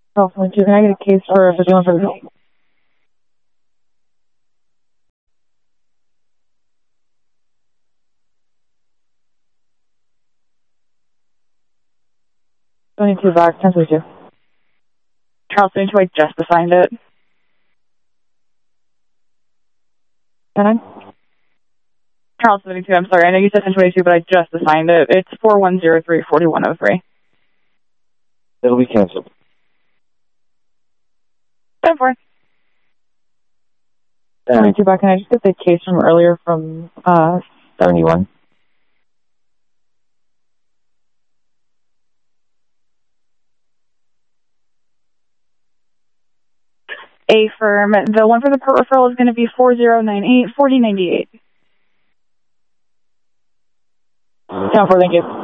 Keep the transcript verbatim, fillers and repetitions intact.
Oh, twenty-two, can I get a case for fifty-one for the help? twenty-two back, ten thirty-two. Charles seventy-two, I just assigned it. ten nine? Charles seventy-two, I'm sorry, I know you said ten twenty-two, but I just assigned it. It's four one zero three, four one zero three. It'll be canceled. ten four. twenty-two back, can I just get the case from earlier from uh seventy-one? A firm. The one for the port referral is going to be four zero nine eight, four zero nine eight. ten four, thank you.